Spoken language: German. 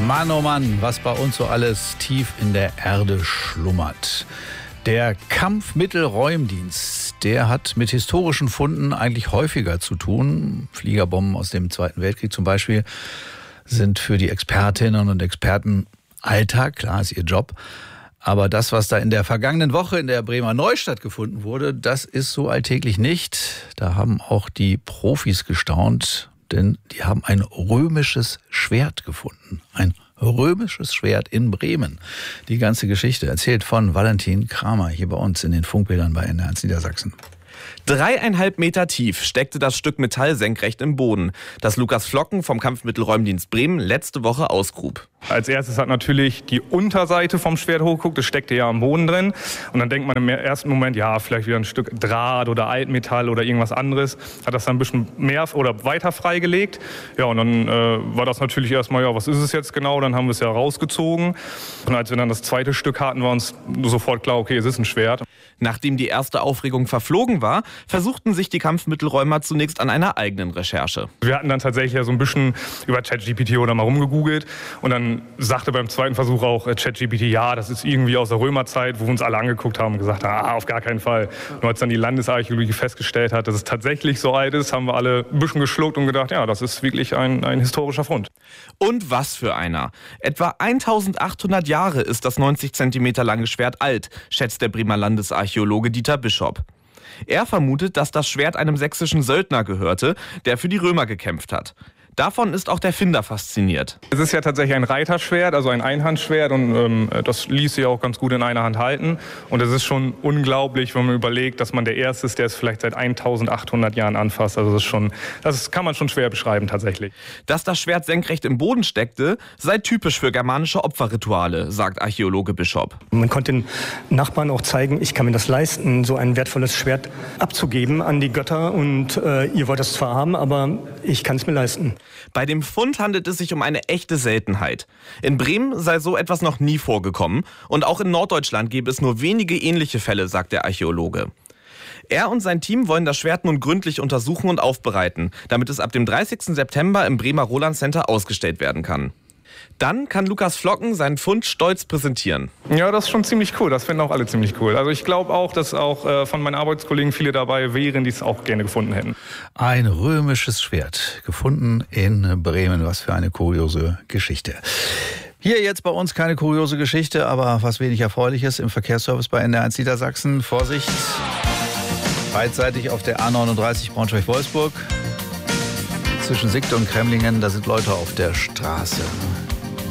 Mann, oh Mann, was bei uns so alles tief in der Erde schlummert. Der Kampfmittelräumdienst, der hat mit historischen Funden eigentlich häufiger zu tun. Fliegerbomben aus dem Zweiten Weltkrieg zum Beispiel sind für die Expertinnen und Experten Alltag, klar ist ihr Job. Aber das, was da in der vergangenen Woche in der Bremer Neustadt gefunden wurde, das ist so alltäglich nicht. Da haben auch die Profis gestaunt, denn die haben ein römisches Schwert gefunden. Ein römisches Schwert in Bremen. Die ganze Geschichte erzählt von Valentin Kramer hier bei uns in den Funkbildern bei NDR1 Niedersachsen. 3,5 Meter tief steckte das Stück Metall senkrecht im Boden, das Lukas Flocken vom Kampfmittelräumdienst Bremen letzte Woche ausgrub. Als erstes hat natürlich die Unterseite vom Schwert hochgeguckt, das steckte ja am Boden drin. Und dann denkt man im ersten Moment, ja, vielleicht wieder ein Stück Draht oder Altmetall oder irgendwas anderes. Hat das dann ein bisschen mehr oder weiter freigelegt. Ja, und dann war das natürlich erstmal, ja, was ist es jetzt genau? Dann haben wir es ja rausgezogen. Und als wir dann das zweite Stück hatten, war uns sofort klar, okay, es ist ein Schwert. Nachdem die erste Aufregung verflogen war, versuchten sich die Kampfmittelräumer zunächst an einer eigenen Recherche. Wir hatten dann tatsächlich ja so ein bisschen über ChatGPT oder mal rumgegoogelt und dann sagte beim zweiten Versuch auch ChatGPT, ja, das ist irgendwie aus der Römerzeit, wo wir uns alle angeguckt haben und gesagt haben, auf gar keinen Fall. Nur als dann die Landesarchäologie festgestellt hat, dass es tatsächlich so alt ist, haben wir alle ein bisschen geschluckt und gedacht, ja, das ist wirklich ein historischer Fund. Und was für einer. Etwa 1800 Jahre ist das 90 Zentimeter lange Schwert alt, schätzt der Bremer Landesarchäologe Dieter Bischof. Er vermutet, dass das Schwert einem sächsischen Söldner gehörte, der für die Römer gekämpft hat. Davon ist auch der Finder fasziniert. Es ist ja tatsächlich ein Reiterschwert, also ein Einhandschwert und das ließ sich auch ganz gut in einer Hand halten. Und es ist schon unglaublich, wenn man überlegt, dass man der Erste ist, der es vielleicht seit 1800 Jahren anfasst. Also das kann man schon schwer beschreiben tatsächlich. Dass das Schwert senkrecht im Boden steckte, sei typisch für germanische Opferrituale, sagt Archäologe Bischof. Man konnte den Nachbarn auch zeigen, ich kann mir das leisten, so ein wertvolles Schwert abzugeben an die Götter. Und ihr wollt es zwar haben, aber ich kann es mir leisten. Bei dem Fund handelt es sich um eine echte Seltenheit. In Bremen sei so etwas noch nie vorgekommen und auch in Norddeutschland gäbe es nur wenige ähnliche Fälle, sagt der Archäologe. Er und sein Team wollen das Schwert nun gründlich untersuchen und aufbereiten, damit es ab dem 30. September im Bremer Roland Center ausgestellt werden kann. Dann kann Lukas Flocken seinen Fund stolz präsentieren. Ja, das ist schon ziemlich cool. Das finden auch alle ziemlich cool. Also ich glaube auch, dass auch von meinen Arbeitskollegen viele dabei wären, die es auch gerne gefunden hätten. Ein römisches Schwert, gefunden in Bremen. Was für eine kuriose Geschichte. Hier jetzt bei uns keine kuriose Geschichte, aber was wenig Erfreuliches im Verkehrsservice bei NDR1 Niedersachsen. Vorsicht, beidseitig auf der A39 Braunschweig-Wolfsburg. Zwischen Sickte und Kremlingen, da sind Leute auf der Straße.